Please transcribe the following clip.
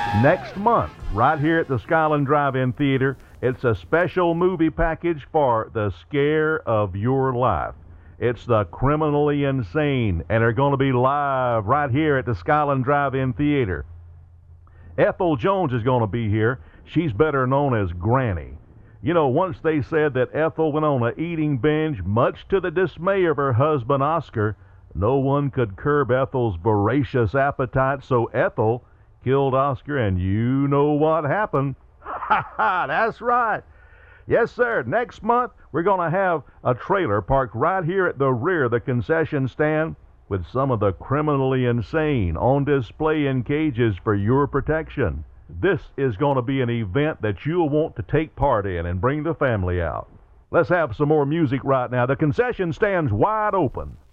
Next month, right here at the Skyland Drive-In Theater, it's a special movie package for the scare of your life. It's The Criminally Insane, and they're going to be live right here at the Skyland Drive-In Theater. Ethel Jones is going to be here. She's better known as Granny. You know, once they said that Ethel went on an eating binge, much to the dismay of her husband Oscar. No one could curb Ethel's voracious appetite, so Ethel killed Oscar, and you know what happened. Ha ha, that's right. Yes, sir. Next month, we're going to have a trailer parked right here at the rear of the concession stand with some of the criminally insane on display in cages for your protection. This is going to be an event that you'll want to take part in and bring the family out. Let's have some more music right now. The concession stand's wide open.